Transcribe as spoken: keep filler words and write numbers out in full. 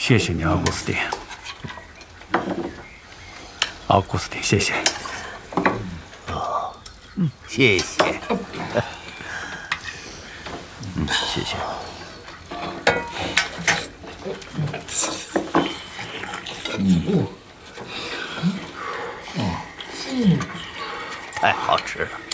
谢谢你，奥古斯丁。奥古斯丁，谢谢。 哦，嗯，谢谢。嗯，谢谢。嗯，嗯，太好吃了。